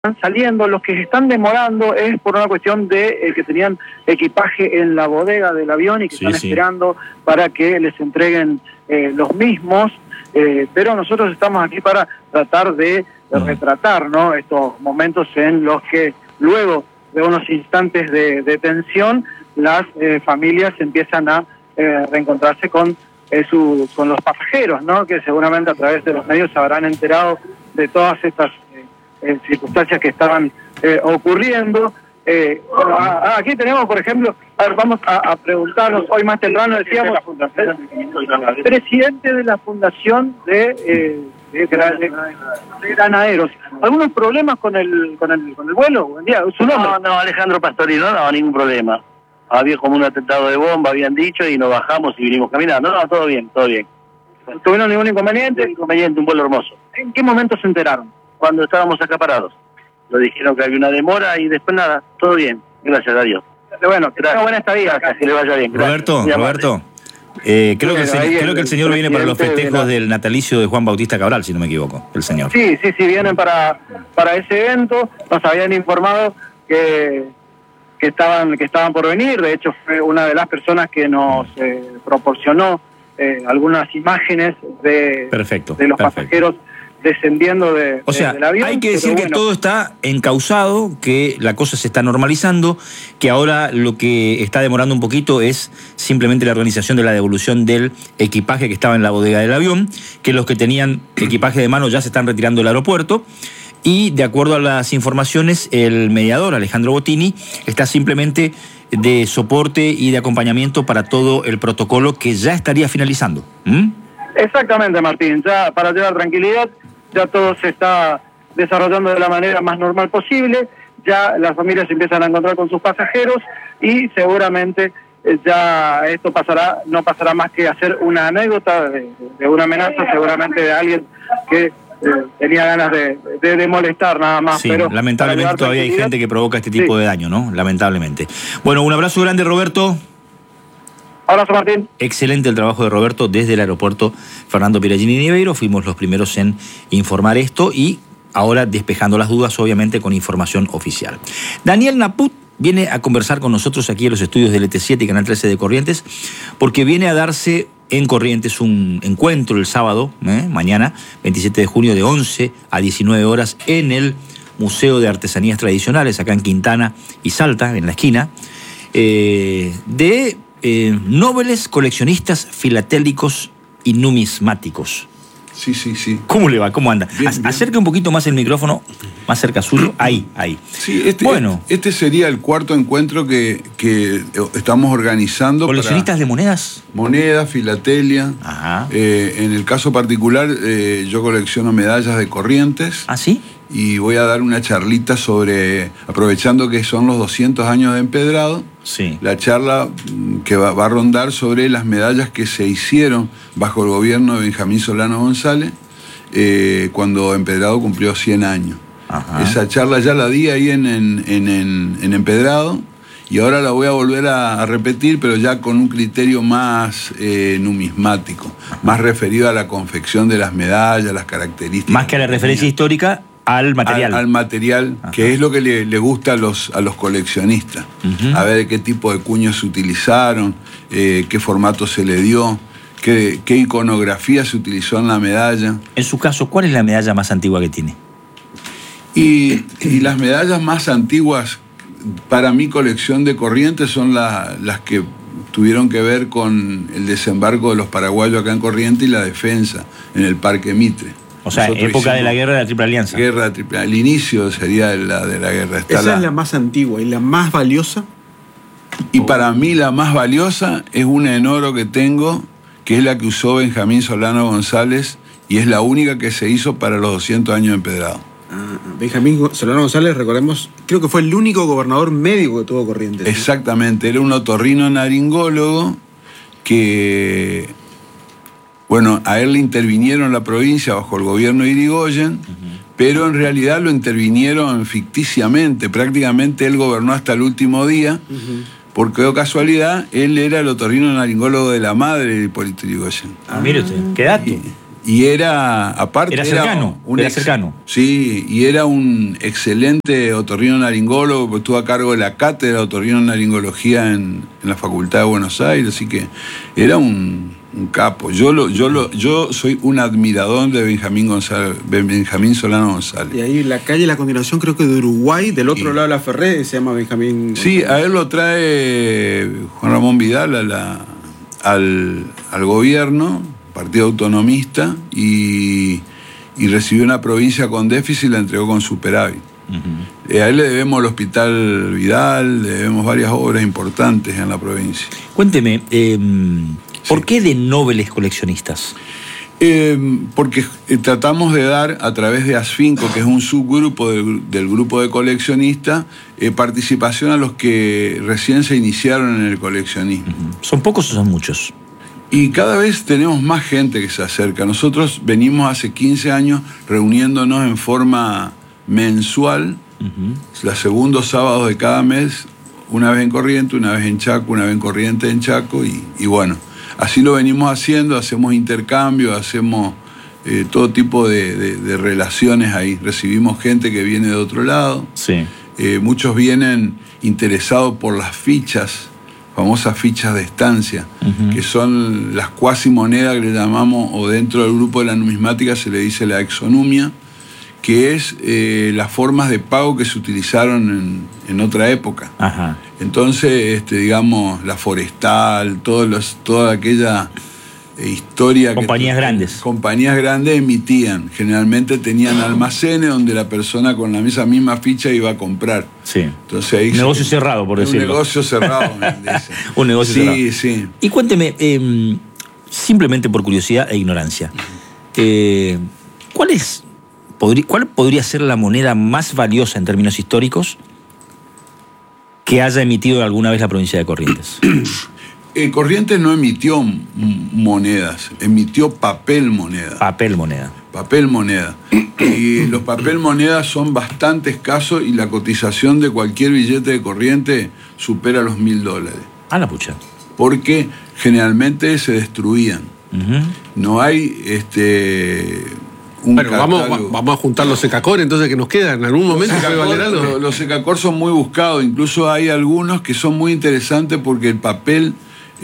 están saliendo. Los que se están demorando es por una cuestión de que tenían equipaje en la bodega del avión y que están esperando para que les entreguen los mismos, pero nosotros estamos aquí para tratar de retratar, ¿no?, estos momentos en los que luego de unos instantes de tensión las familias empiezan a reencontrarse con los pasajeros, ¿no?, que seguramente a través de los medios se habrán enterado de todas estas circunstancias que estaban ocurriendo. Bueno, aquí tenemos, por ejemplo, a ver, vamos a preguntarnos, hoy más temprano decíamos, presidente de la Fundación de Granaderos. ¿Algunos problemas con el vuelo? Buen día, ¿su nombre? No, Alejandro Pastorino, no, ningún problema. Había como un atentado de bomba, habían dicho, y nos bajamos y vinimos caminando. No, todo bien, todo bien. ¿No tuvieron ningún inconveniente? Inconveniente, un vuelo hermoso. ¿En qué momento se enteraron? Cuando estábamos acaparados. Lo dijeron que había una demora y después nada, todo bien. Gracias a Dios. Bueno, que tenga buena estadía. Gracias, que le vaya bien. Roberto, creo que el señor viene para los festejos del natalicio de Juan Bautista Cabral, si no me equivoco, el señor. Sí, vienen para ese evento. Nos habían informado que estaban por venir. De hecho, fue una de las personas que nos proporcionó algunas imágenes de los pasajeros descendiendo del avión. Hay que decir que todo está encauzado, que la cosa se está normalizando, que ahora lo que está demorando un poquito es simplemente la organización de la devolución del equipaje que estaba en la bodega del avión, que los que tenían equipaje de mano ya se están retirando del aeropuerto. Y de acuerdo a las informaciones, el mediador, Alejandro Bottini, está simplemente de soporte y de acompañamiento para todo el protocolo que ya estaría finalizando. Exactamente, Martín. Ya para llevar tranquilidad, ya todo se está desarrollando de la manera más normal posible. Ya las familias se empiezan a encontrar con sus pasajeros y seguramente ya esto no pasará más que hacer una anécdota de una amenaza, seguramente de alguien que tenía ganas de molestar nada más. Sí, pero lamentablemente todavía hay gente que provoca este tipo de daño, ¿no? Lamentablemente. Bueno, un abrazo grande, Roberto. Abrazo, Martín. Excelente el trabajo de Roberto desde el aeropuerto Fernando Piragini Niveiro. Fuimos los primeros en informar esto y ahora despejando las dudas, obviamente, con información oficial. Daniel Naput viene a conversar con nosotros aquí en los estudios del ET7 y Canal 13 de Corrientes, porque viene a darse en Corrientes un encuentro el sábado, mañana, 27 de junio, de 11 a 19 horas, en el Museo de Artesanías Tradicionales, acá en Quintana y Salta, en la esquina, de nobles coleccionistas filatélicos y numismáticos. Sí. ¿Cómo le va? ¿Cómo anda? Bien. Acerca un poquito más el micrófono, más cerca suyo. Ahí. Sí, este sería el cuarto encuentro que estamos organizando. ¿Coleccionistas de monedas? Monedas, filatelia. Ajá. En el caso particular, yo colecciono medallas de Corrientes. ¿Ah, sí? Y voy a dar una charlita aprovechando que son los 200 años de Empedrado, la charla que va a rondar sobre las medallas que se hicieron bajo el gobierno de Benjamín Solano González cuando Empedrado cumplió 100 años. Ajá. Esa charla ya la di ahí en Empedrado y ahora la voy a volver a repetir, pero ya con un criterio más numismático, más referido a la confección de las medallas, las características. Más que a la referencia histórica, al material. Al material, ajá, que es lo que le gusta a los coleccionistas. A ver qué tipo de cuños se utilizaron, qué formato se le dio, qué iconografía se utilizó en la medalla. En su caso, ¿cuál es la medalla más antigua que tiene? Y las medallas más antiguas para mi colección de Corrientes son las que tuvieron que ver con el desembarco de los paraguayos acá en Corrientes y la defensa en el Parque Mitre. O sea, época de la Guerra de la Triple Alianza. El inicio sería la de la guerra. Esa es la más antigua y la más valiosa. Y para mí la más valiosa es una en oro que tengo, que es la que usó Benjamín Solano González y es la única que se hizo para los 200 años de Empedrado. Benjamín Solano González, recordemos, creo que fue el único gobernador médico que tuvo Corrientes. Exactamente, era un otorrino-naringólogo que... Bueno, a él le intervinieron en la provincia bajo el gobierno de Irigoyen, pero en realidad lo intervinieron ficticiamente. Prácticamente él gobernó hasta el último día, porque de casualidad él era el otorrino-naringólogo de la madre de Hipólito Yrigoyen. Mire usted, qué dato. Y aparte era cercano. Sí, y era un excelente otorrinolaringólogo, porque estuvo a cargo de la cátedra de otorrinolaringología en la Facultad de Buenos Aires, así que era un capo. Yo soy un admirador de Benjamín Solano González. Y ahí la calle, la continuación creo que de Uruguay, del otro lado de la Ferré, se llama Benjamín González. Sí, a él lo trae Juan Ramón Vidal al gobierno, Partido Autonomista, y recibió una provincia con déficit y la entregó con superávit. A él le debemos el Hospital Vidal, le debemos varias obras importantes en la provincia. Cuénteme, ¿por qué de nobles coleccionistas? Porque tratamos de dar, a través de Asfinco, que es un subgrupo del grupo de coleccionistas, participación a los que recién se iniciaron en el coleccionismo. ¿Son pocos o son muchos? Y cada vez tenemos más gente que se acerca. Nosotros venimos hace 15 años reuniéndonos en forma mensual, los segundos sábados de cada mes, una vez en Corrientes, una vez en Chaco, una vez en Corrientes, en Chaco, y bueno, así lo venimos haciendo, hacemos intercambios, hacemos todo tipo de relaciones ahí. Recibimos gente que viene de otro lado. Sí. Muchos vienen interesados por las fichas, famosas fichas de estancia, que son las cuasimonedas que le llamamos, o dentro del grupo de la numismática se le dice la exonumia, que es las formas de pago que se utilizaron en otra época. Ajá. Entonces, digamos, la forestal, toda aquella historia... Compañías grandes. Compañías grandes emitían. Generalmente tenían almacenes donde la persona con esa misma ficha iba a comprar. Sí. Entonces ahí negocio cerrado, por decirlo. Un negocio cerrado. Un negocio cerrado. Sí, sí. Y cuénteme, simplemente por curiosidad e ignorancia, ¿cuál podría ser la moneda más valiosa en términos históricos que haya emitido alguna vez la provincia de Corrientes? Corrientes no emitió monedas, emitió papel moneda. Papel moneda. Papel moneda. Y los papel monedas son bastante escasos y la cotización de cualquier billete de Corrientes supera los $1.000. Ah, la pucha. Porque generalmente se destruían. No hay Pero vamos a juntar los secacor, entonces, que nos quedan. En algún momento puede valer algo. Los secacor son muy buscados. Incluso hay algunos que son muy interesantes porque el papel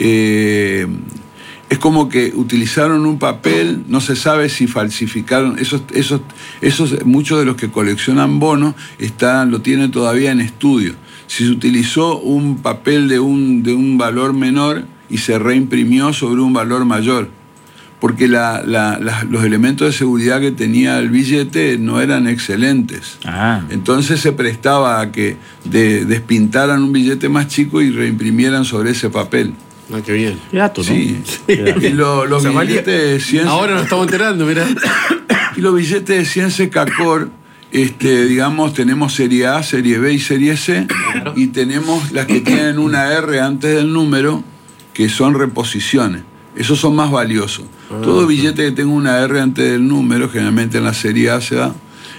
es como que utilizaron un papel, no se sabe si falsificaron. Muchos de los que coleccionan bonos lo tienen todavía en estudio. Si se utilizó un papel de un valor menor y se reimprimió sobre un valor mayor, porque los elementos de seguridad que tenía el billete no eran excelentes. Entonces se prestaba a que despintaran un billete más chico y reimprimieran sobre ese papel. Ah, qué bien. Qué dato, ¿no? Sí. Y los billetes de 100... Ahora nos estamos enterando, mirá. Y los billetes de 100 secacor, digamos, tenemos serie A, serie B y serie C, y tenemos las que tienen una R antes del número, que son reposiciones. Esos son más valiosos. Todo billete que tenga una R antes del número, generalmente en la serie A se da,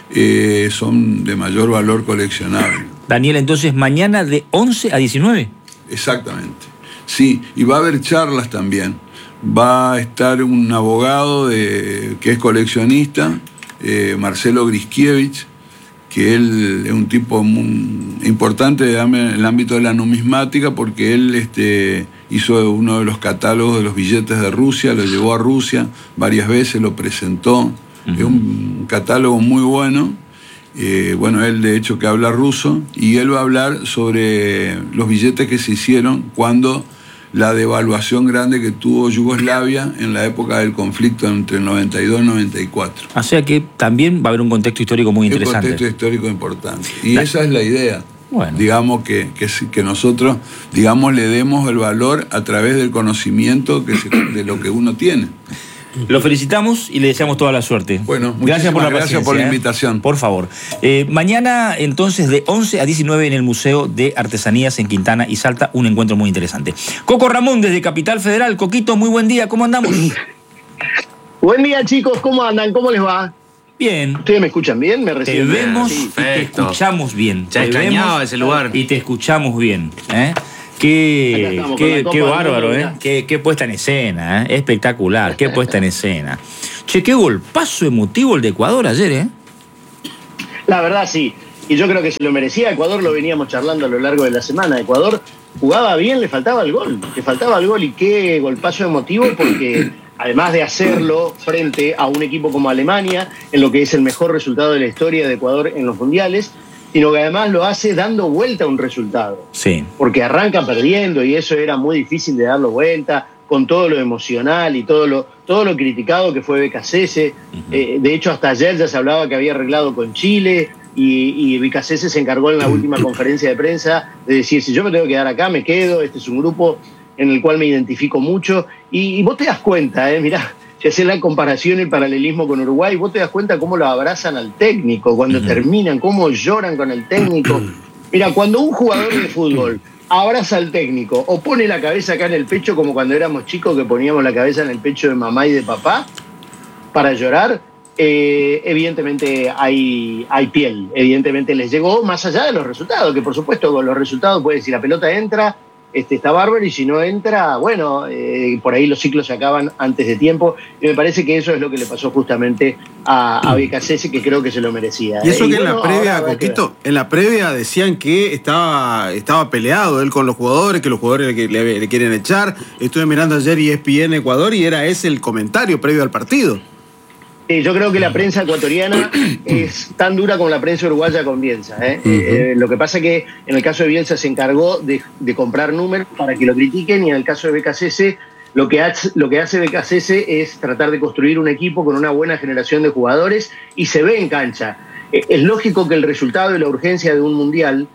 son de mayor valor coleccionable. Daniel, entonces mañana de 11 a 19. Exactamente. Sí, y va a haber charlas también. Va a estar un abogado que es coleccionista, Marcelo Griskiewicz, que él es un tipo muy importante en el ámbito de la numismática, porque él hizo uno de los catálogos de los billetes de Rusia, lo llevó a Rusia varias veces, lo presentó. Es un catálogo muy bueno. Él de hecho que habla ruso, y él va a hablar sobre los billetes que se hicieron cuando la devaluación grande que tuvo Yugoslavia en la época del conflicto entre el 92 y el 94. O sea que también va a haber un contexto histórico muy interesante. Un contexto histórico importante. Y esa es la idea. Bueno. Digamos que nosotros, digamos, le demos el valor a través del conocimiento de lo que uno tiene. Lo felicitamos y le deseamos toda la suerte. Bueno, gracias por la invitación. Por favor. Mañana, entonces, de 11 a 19 en el Museo de Artesanías en Quintana y Salta, un encuentro muy interesante. Coco Ramón, desde Capital Federal. Coquito, muy buen día. ¿Cómo andamos? Buen día, chicos. ¿Cómo andan? ¿Cómo les va? Bien. ¿Ustedes me escuchan bien? ¿Me reciben? Te vemos y te escuchamos bien. Ya extrañaba ese lugar. Y te escuchamos bien. Qué bárbaro, ¿eh? Qué puesta en escena, ¿eh? Espectacular, qué puesta en escena. Che, qué golpazo emotivo el de Ecuador ayer, ¿eh? La verdad, sí. Y yo creo que se lo merecía. Ecuador lo veníamos charlando a lo largo de la semana. Ecuador jugaba bien, le faltaba el gol. Y qué golpazo emotivo, porque además de hacerlo frente a un equipo como Alemania, en lo que es el mejor resultado de la historia de Ecuador en los mundiales, sino que además lo hace dando vuelta a un resultado. Sí. Porque arranca perdiendo y eso era muy difícil de darlo vuelta, con todo lo emocional y todo lo criticado que fue BKC. De hecho, hasta ayer ya se hablaba que había arreglado con Chile y BKC se encargó en la última conferencia de prensa de decir, si yo me tengo que quedar acá, me quedo, este es un grupo en el cual me identifico mucho. Y vos te das cuenta, mirá, si haces la comparación y el paralelismo con Uruguay, vos te das cuenta cómo lo abrazan al técnico cuando terminan, cómo lloran con el técnico. Mira, cuando un jugador de fútbol abraza al técnico o pone la cabeza acá en el pecho, como cuando éramos chicos que poníamos la cabeza en el pecho de mamá y de papá para llorar, evidentemente hay piel, evidentemente les llegó más allá de los resultados, que por supuesto con los resultados puede decir la pelota entra, está bárbaro, y si no entra, bueno, por ahí los ciclos se acaban antes de tiempo, y me parece que eso es lo que le pasó justamente a BKC, que creo que se lo merecía. Y eso que bueno, en la previa, Coquito, en la previa decían que estaba peleado él con los jugadores, que los jugadores le quieren echar. Estuve mirando ayer ESPN Ecuador y era ese el comentario previo al partido. Yo creo que la prensa ecuatoriana es tan dura como la prensa uruguaya con Bielsa. Lo que pasa es que en el caso de Bielsa se encargó de comprar números para que lo critiquen, y en el caso de BKC lo que hace BKC es tratar de construir un equipo con una buena generación de jugadores, y se ve en cancha. Es lógico que el resultado y la urgencia de un mundial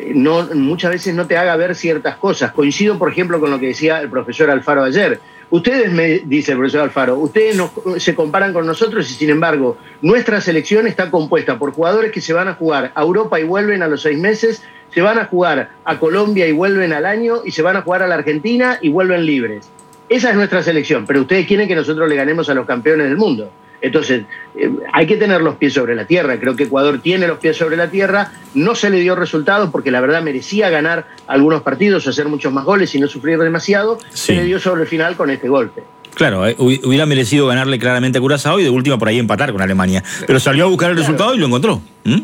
muchas veces no te haga ver ciertas cosas. Coincido, por ejemplo, con lo que decía el profesor Alfaro ayer. Ustedes, dice el profesor Alfaro, ustedes se comparan con nosotros y sin embargo nuestra selección está compuesta por jugadores que se van a jugar a Europa y vuelven a los 6 meses, se van a jugar a Colombia y vuelven al año, y se van a jugar a la Argentina y vuelven libres. Esa es nuestra selección, pero ustedes quieren que nosotros le ganemos a los campeones del mundo. Entonces, hay que tener los pies sobre la tierra. Creo que Ecuador tiene los pies sobre la tierra. No se le dio resultados porque la verdad merecía ganar algunos partidos, hacer muchos más goles y no sufrir demasiado. Sí. Se le dio sobre el final con este golpe. Claro, hubiera merecido ganarle claramente a Curazao y de última por ahí empatar con Alemania. Pero salió a buscar el resultado y lo encontró.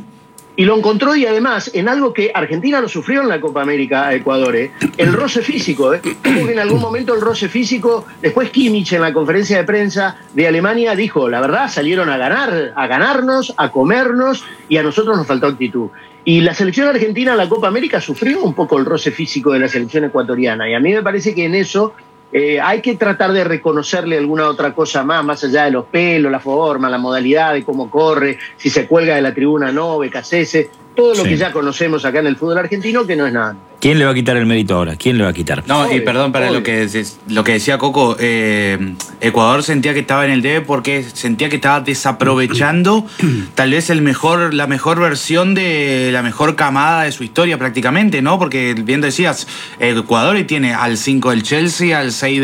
Y lo encontró, y además en algo que Argentina lo sufrió en la Copa América a Ecuador, el roce físico. Como que en algún momento el roce físico, después Kimmich en la conferencia de prensa de Alemania dijo, la verdad salieron a ganarnos, a comernos, y a nosotros nos faltó actitud. Y la selección argentina en la Copa América sufrió un poco el roce físico de la selección ecuatoriana, y a mí me parece que en eso hay que tratar de reconocerle alguna otra cosa más allá de los pelos, la forma, la modalidad de cómo corre, si se cuelga de la tribuna no, BKC, todo lo que ya conocemos acá en el fútbol argentino, que no es nada. ¿Quién le va a quitar el mérito ahora? ¿Quién le va a quitar? No, y perdón para lo que decía Coco, Ecuador sentía que estaba en el debe porque sentía que estaba desaprovechando tal vez la mejor versión de la mejor camada de su historia prácticamente, ¿no? Porque bien decías, Ecuador tiene al 5 del Chelsea, al 6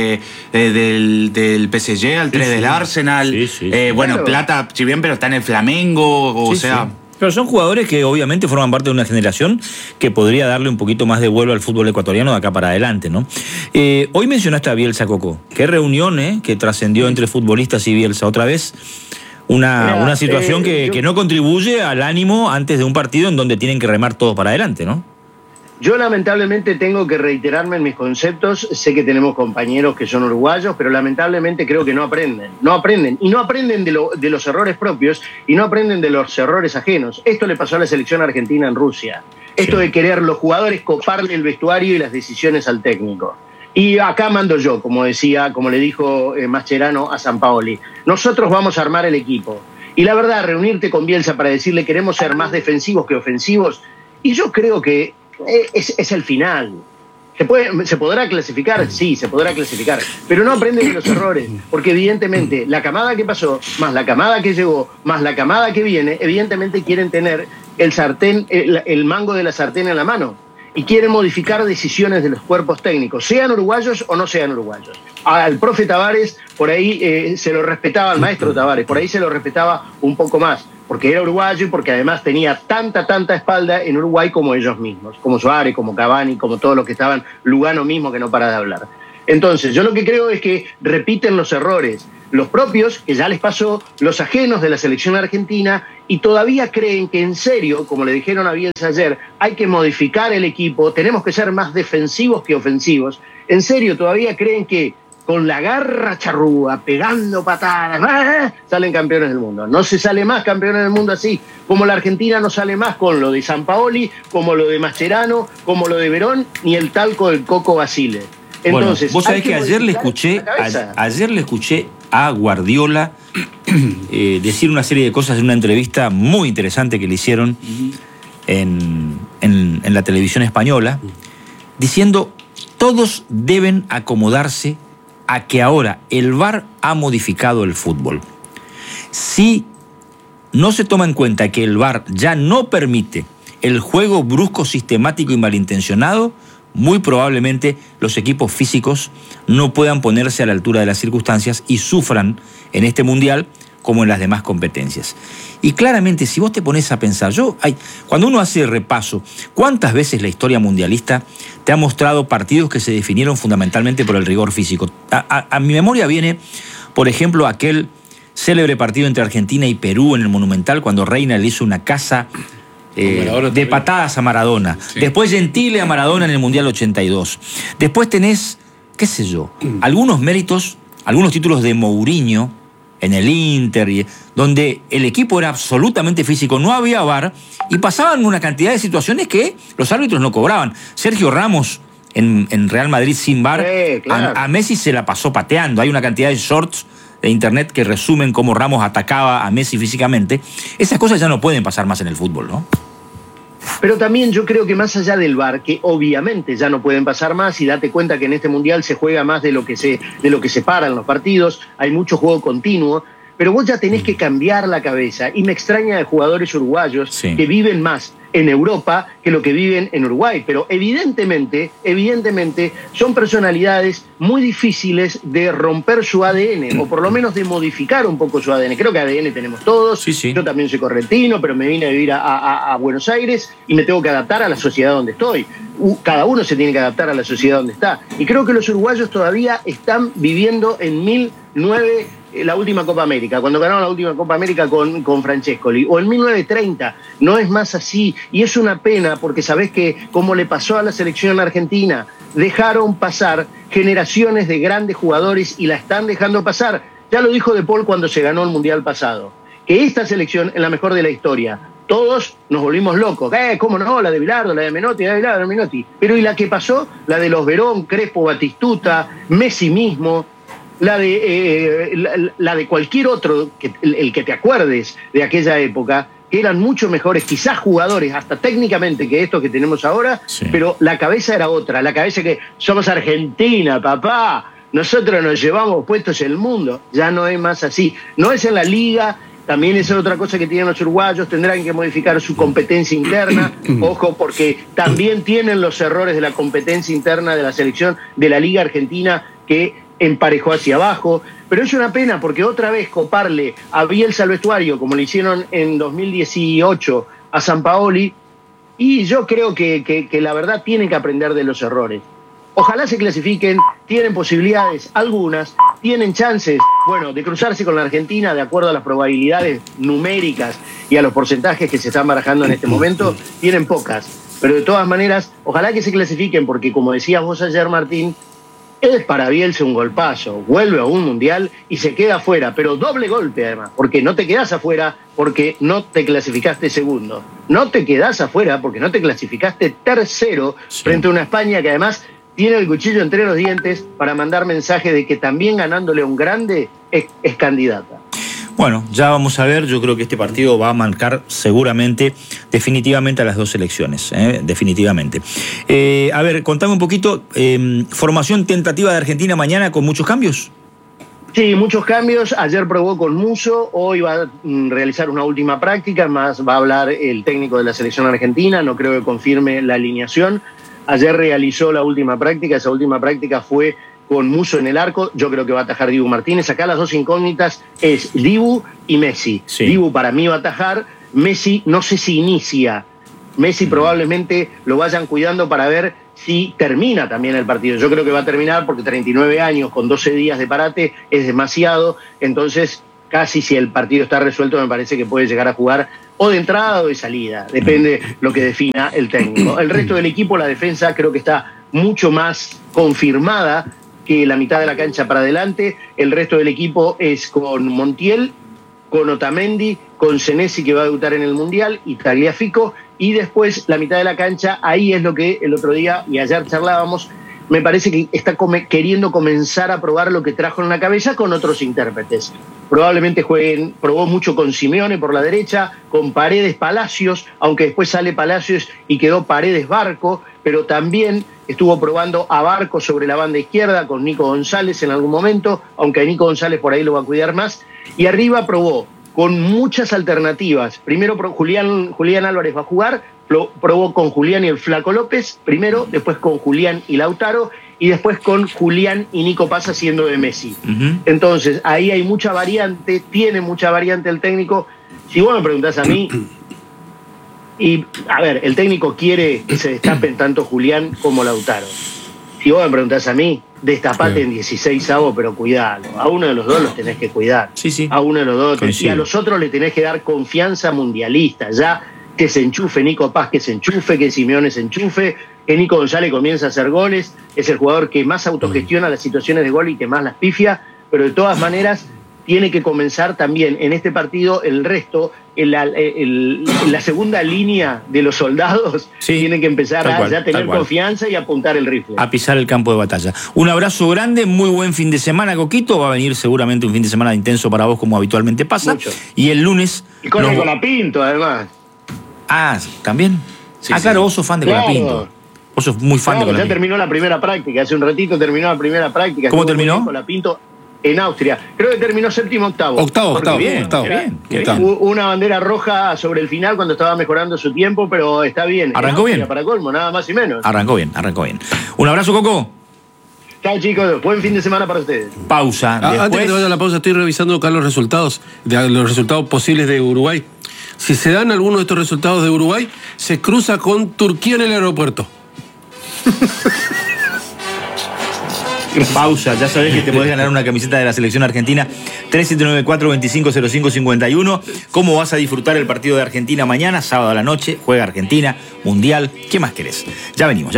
del PSG, al 3 del Arsenal. Bueno, claro. Plata, si bien, pero está en el Flamengo, o sea... Sí. Pero son jugadores que obviamente forman parte de una generación que podría darle un poquito más de vuelo al fútbol ecuatoriano de acá para adelante, ¿no? Hoy mencionaste a Bielsa, Coco. Qué reunión que trascendió entre futbolistas y Bielsa. Otra vez una situación que no contribuye al ánimo antes de un partido en donde tienen que remar todos para adelante, ¿no? Yo lamentablemente tengo que reiterarme en mis conceptos. Sé que tenemos compañeros que son uruguayos, pero lamentablemente creo que no aprenden. Y no aprenden de los errores propios y no aprenden de los errores ajenos. Esto le pasó a la selección argentina en Rusia. Esto de querer los jugadores coparle el vestuario y las decisiones al técnico. Y acá mando yo, como le dijo Mascherano a Sampaoli. Nosotros vamos a armar el equipo. Y la verdad, reunirte con Bielsa para decirle queremos ser más defensivos que ofensivos, y yo creo que es el final. ¿Se podrá clasificar? Sí, se podrá clasificar, pero no aprenden de los errores, porque evidentemente la camada que pasó, más la camada que llegó, más la camada que viene, evidentemente quieren tener el mango de la sartén en la mano y quieren modificar decisiones de los cuerpos técnicos, sean uruguayos o no sean uruguayos. Al profe Tavares, por ahí se lo respetaba, al maestro Tavares, por ahí se lo respetaba un poco más, porque era uruguayo y porque además tenía tanta espalda en Uruguay como ellos mismos, como Suárez, como Cavani, como todos los que estaban, Lugano mismo, que no para de hablar. Entonces, yo lo que creo es que repiten los errores. los propios, que ya les pasó, los ajenos de la selección argentina, y todavía creen que en serio, como le dijeron a Bielsa ayer, hay que modificar el equipo, tenemos que ser más defensivos que ofensivos. En serio, todavía creen que con la garra charrúa, pegando patadas, salen campeones del mundo. No se sale más campeones del mundo así, como la Argentina no sale más con lo de Sampaoli, como lo de Mascherano, como lo de Verón, ni el talco del Coco Basile. Entonces, bueno, vos sabés que ayer le escuché a Guardiola decir una serie de cosas en una entrevista muy interesante que le hicieron en la televisión española, diciendo: todos deben acomodarse a que ahora el VAR ha modificado el fútbol. Si no se toma en cuenta que el VAR ya no permite el juego brusco, sistemático y malintencionado, muy probablemente los equipos físicos no puedan ponerse a la altura de las circunstancias y sufran en este mundial como en las demás competencias. Y claramente, si vos te pones a pensar, cuando uno hace repaso, ¿cuántas veces la historia mundialista te ha mostrado partidos que se definieron fundamentalmente por el rigor físico? A mi memoria viene, por ejemplo, aquel célebre partido entre Argentina y Perú en el Monumental, cuando Reina le hizo una casa de patadas a Maradona. Sí. Después Gentile a Maradona en el Mundial 82. Después tenés, qué sé yo, algunos méritos, algunos títulos de Mourinho en el Inter, donde el equipo era absolutamente físico, no había VAR, y pasaban una cantidad de situaciones que los árbitros no cobraban. Sergio Ramos en Real Madrid sin VAR, claro. a Messi se la pasó pateando. Hay una cantidad de shorts de internet que resumen cómo Ramos atacaba a Messi físicamente. Esas cosas ya no pueden pasar más en el fútbol, ¿no? Pero también yo creo que más allá del VAR, que obviamente ya no pueden pasar más, y date cuenta que en este Mundial se juega más de lo que se paran los partidos, hay mucho juego continuo, pero vos ya tenés que cambiar la cabeza, y me extraña de jugadores uruguayos que viven más en Europa que lo que viven en Uruguay, pero evidentemente son personalidades muy difíciles de romper su ADN, o por lo menos de modificar un poco su ADN. Creo que ADN tenemos todos, yo también soy correntino, pero me vine a vivir a Buenos Aires y me tengo que adaptar a la sociedad donde estoy. Cada uno se tiene que adaptar a la sociedad donde está, y creo que los uruguayos todavía están viviendo en 2009, la última Copa América, cuando ganaron la última Copa América con Francescoli, o en 1930. No es más así, y es una pena, porque sabés que, como le pasó a la selección argentina, dejaron pasar generaciones de grandes jugadores y la están dejando pasar. Ya lo dijo De Paul cuando se ganó el Mundial pasado, que esta selección es la mejor de la historia. Todos nos volvimos locos. ¿Cómo no? La de Bilardo, la de Menotti, la de Bilardo, Menotti. Pero ¿y la que pasó? La de los Verón, Crespo, Batistuta, Messi mismo, la de cualquier otro, el que te acuerdes de aquella época, que eran mucho mejores, quizás jugadores, hasta técnicamente, que estos que tenemos ahora, pero la cabeza era otra, la cabeza que somos Argentina, papá, nosotros nos llevamos puestos el mundo. Ya no es más así, no es en la liga. También esa es otra cosa que tienen los uruguayos, tendrán que modificar su competencia interna, ojo, porque también tienen los errores de la competencia interna de la selección de la Liga Argentina, que emparejó hacia abajo, pero es una pena porque otra vez coparle a Bielsa al vestuario, como le hicieron en 2018 a Sampaoli, y yo creo que la verdad tienen que aprender de los errores. Ojalá se clasifiquen, tienen posibilidades, algunas, tienen chances, bueno, de cruzarse con la Argentina de acuerdo a las probabilidades numéricas y a los porcentajes que se están barajando en este momento, tienen pocas, pero de todas maneras, ojalá que se clasifiquen, porque como decías vos ayer, Martín, es para Bielsa un golpazo, vuelve a un mundial y se queda afuera, pero doble golpe además, porque no te quedás afuera porque no te clasificaste segundo, no te quedás afuera porque no te clasificaste tercero frente a una España que además tiene el cuchillo entre los dientes para mandar mensaje de que también ganándole a un grande es candidata. Bueno, ya vamos a ver, yo creo que este partido va a marcar seguramente, definitivamente a las dos selecciones, definitivamente. A ver, contame un poquito, formación tentativa de Argentina mañana con muchos cambios. Sí, muchos cambios. Ayer probó con Musso, hoy va a realizar una última práctica, más va a hablar el técnico de la selección argentina, no creo que confirme la alineación. Ayer realizó la última práctica, esa última práctica fue con Musso en el arco, yo creo que va a atajar Dibu Martínez. Acá las dos incógnitas es Dibu y Messi. Dibu para mí va a atajar, Messi no sé si inicia, Messi probablemente lo vayan cuidando para ver si termina también el partido. Yo creo que va a terminar porque 39 años con 12 días de parate es demasiado, entonces casi si el partido está resuelto me parece que puede llegar a jugar o de entrada o de salida, depende lo que defina el técnico. El resto del equipo, la defensa creo que está mucho más confirmada que la mitad de la cancha para adelante. El resto del equipo es con Montiel, con Otamendi, con Senesi, que va a debutar en el Mundial, y Tagliafico, y después la mitad de la cancha, ahí es lo que el otro día y ayer charlábamos, me parece que está queriendo comenzar a probar lo que trajo en la cabeza con otros intérpretes. Probablemente probó mucho con Simeone por la derecha, con Paredes Palacios, aunque después sale Palacios y quedó Paredes Barco, pero también estuvo probando a Barco sobre la banda izquierda con Nico González en algún momento, aunque a Nico González por ahí lo va a cuidar más, y arriba probó con muchas alternativas. Primero Julián Álvarez va a jugar, probó con Julián y el Flaco López, primero, después con Julián y Lautaro, y después con Julián y Nico Paz haciendo de Messi. Entonces, ahí hay mucha variante, tiene mucha variante el técnico. Si vos me preguntás a mí, y a ver, el técnico quiere que se destapen tanto Julián como Lautaro. Si vos me preguntás a mí, destapate en 16avos, pero cuidalo. A uno de los dos los tenés que cuidar. Sí. A uno de los dos. Y a los otros le tenés que dar confianza mundialista. Ya que se enchufe Nico Paz, que se enchufe, que Simeone se enchufe, que Nico González comienza a hacer goles. Es el jugador que más autogestiona las situaciones de gol y que más las pifia. Pero de todas maneras, tiene que comenzar también en este partido el resto, la segunda línea de los soldados, tienen que empezar a ya tener confianza y apuntar el rifle. A pisar el campo de batalla. Un abrazo grande, muy buen fin de semana, Coquito. Va a venir seguramente un fin de semana intenso para vos, como habitualmente pasa. Mucho. Y el lunes... Y corre con la Pinto, además. Ah, ¿también? Sí, claro, vos sos fan de Colapinto. Vos sos muy fan de Colapinto. Ya terminó la primera práctica, hace un ratito terminó la primera práctica. ¿Cómo terminó? Colapinto en Austria. Creo que terminó séptimo, octavo. Octavo. Bien. Una bandera roja sobre el final cuando estaba mejorando su tiempo, pero está bien. Arrancó bien. Para colmo, nada más y menos. Arrancó bien. Un abrazo, Coco. Chao, chicos. Buen fin de semana para ustedes. Pausa. Antes que te vaya a la pausa, estoy revisando acá los resultados posibles de Uruguay. Si se dan algunos de estos resultados de Uruguay, se cruza con Turquía en el aeropuerto. Pausa, ya sabés que te podés ganar una camiseta de la selección argentina. 3794-250551. ¿Cómo vas a disfrutar el partido de Argentina mañana? Sábado a la noche, juega Argentina, Mundial. ¿Qué más querés? Ya venimos.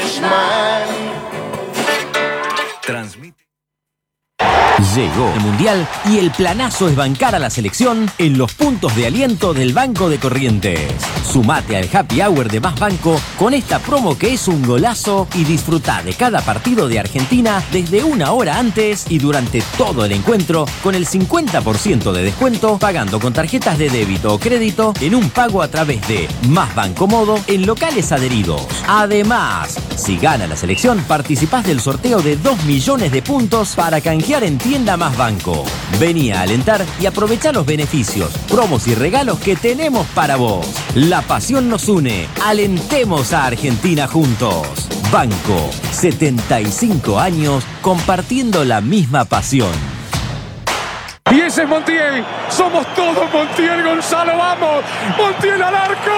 Llegó el Mundial y el planazo es bancar a la selección en los puntos de aliento del Banco de Corrientes. Sumate al Happy Hour de Más Banco con esta promo que es un golazo y disfruta de cada partido de Argentina desde una hora antes y durante todo el encuentro con el 50% de descuento pagando con tarjetas de débito o crédito en un pago a través de Más Banco Modo en locales adheridos. Además, si gana la selección, participás del sorteo de 2 millones de puntos para canjear en Tienda Más Banco. Vení a alentar y aprovechá los beneficios, promos y regalos que tenemos para vos. La pasión nos une. Alentemos a Argentina juntos. Banco, 75 años compartiendo la misma pasión. Y ese es Montiel. Somos todos Montiel, Gonzalo. ¡Vamos! ¡Montiel al arco!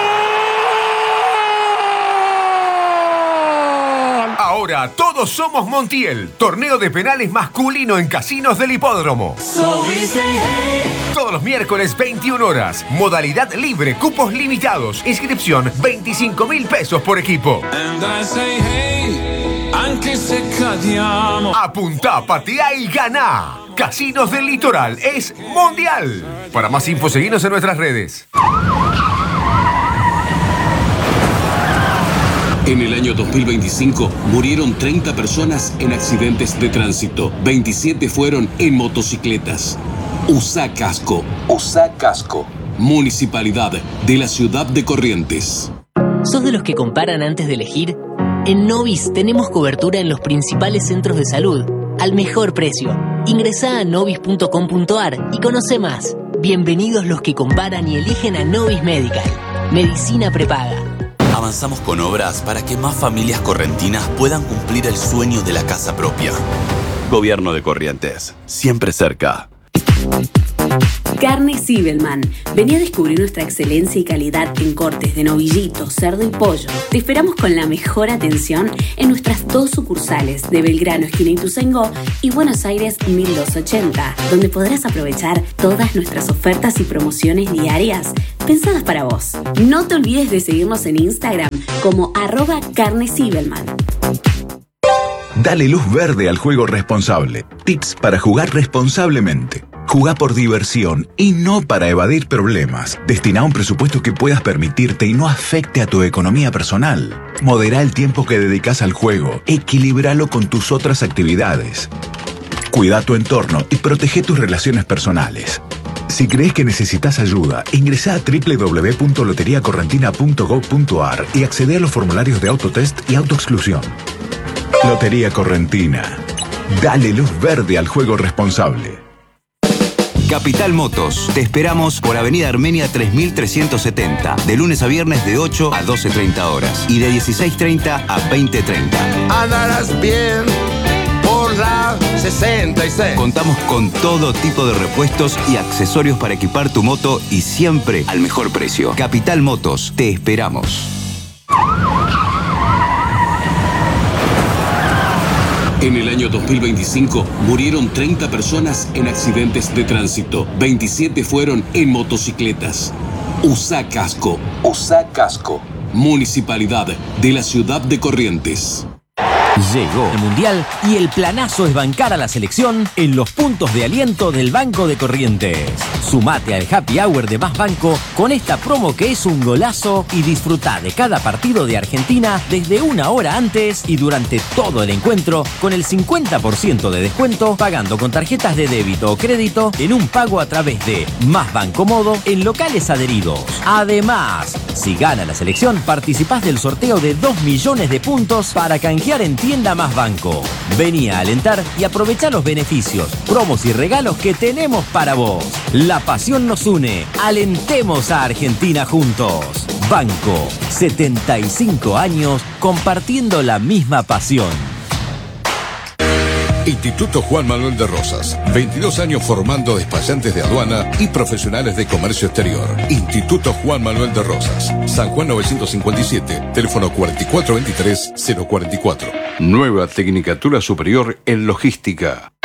Ahora todos somos Montiel. Torneo de penales masculino en casinos del hipódromo. Todos los miércoles 21 horas. Modalidad libre, cupos limitados. Inscripción 25.000 pesos por equipo. Apuntá, patea y ganá. Casinos del Litoral es Mundial. Para más info, seguinos en nuestras redes. En el año 2025 murieron 30 personas en accidentes de tránsito. 27 fueron en motocicletas. Usa casco. Usa casco. Municipalidad de la ciudad de Corrientes. ¿Sos de los que comparan antes de elegir? En Novis tenemos cobertura en los principales centros de salud al mejor precio. Ingresá a novis.com.ar y conoce más. Bienvenidos los que comparan y eligen a Novis Medical. Medicina prepaga. Avanzamos con obras para que más familias correntinas puedan cumplir el sueño de la casa propia. Gobierno de Corrientes, siempre cerca. Carne Zibelman. Vení a descubrir nuestra excelencia y calidad en cortes de novillito, cerdo y pollo. Te esperamos con la mejor atención en nuestras 2 sucursales de Belgrano, esquina Ituzaingó, y Buenos Aires 1280, donde podrás aprovechar todas nuestras ofertas y promociones diarias pensadas para vos. No te olvides de seguirnos en Instagram como @carnezibelman. Dale luz verde al juego responsable. Tips para jugar responsablemente. Jugá por diversión y no para evadir problemas. Destina un presupuesto que puedas permitirte y no afecte a tu economía personal. Modera el tiempo que dedicas al juego. Equilíbralo con tus otras actividades. Cuida tu entorno y protege tus relaciones personales. Si crees que necesitas ayuda, ingresá a www.loteriacorrentina.gov.ar y accede a los formularios de autotest y autoexclusión. Lotería Correntina. Dale luz verde al juego responsable. Capital Motos. Te esperamos por Avenida Armenia 3370. De lunes a viernes de 8 a 12:30 horas. Y de 16:30 a 20:30. Andarás bien por la 66. Contamos con todo tipo de repuestos y accesorios para equipar tu moto y siempre al mejor precio. Capital Motos. Te esperamos. En el año 2025 murieron 30 personas en accidentes de tránsito. 27 fueron en motocicletas. Usá casco. Usá casco. Municipalidad de la ciudad de Corrientes. Llegó el Mundial y el planazo es bancar a la selección en los puntos de aliento del Banco de Corrientes. Sumate al Happy Hour de Más Banco con esta promo que es un golazo y disfrutá de cada partido de Argentina desde 1 hora antes y durante todo el encuentro con el 50% de descuento pagando con tarjetas de débito o crédito en un pago a través de Más Banco Modo en locales adheridos. Además, si gana la selección, participás del sorteo de 2 millones de puntos para canjear en Tienda Más Banco. Vení a alentar y aprovechá los beneficios, promos y regalos que tenemos para vos. La pasión nos une. Alentemos a Argentina juntos. Banco, 75 años compartiendo la misma pasión. Instituto Juan Manuel de Rosas, 22 años formando despachantes de aduana y profesionales de comercio exterior. Instituto Juan Manuel de Rosas, San Juan 957, teléfono 4423-044. Nueva Tecnicatura Superior en Logística.